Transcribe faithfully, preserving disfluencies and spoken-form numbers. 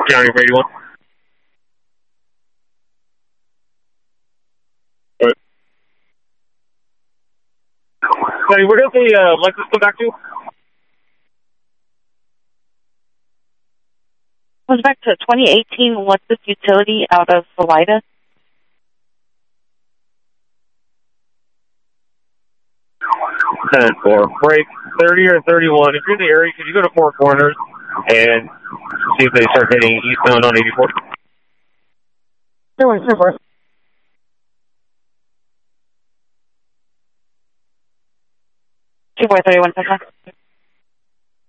County for eighty-one. All right. Sonny, where does the uh, Lexus go back to? Goes back to twenty eighteen Lexus Utility out of Salida. ten four. Break thirty or thirty-one. If you're in the area, could you go to Four Corners and see if they start hitting eastbound on eighty-four? Sure, sure. two four thirty-one,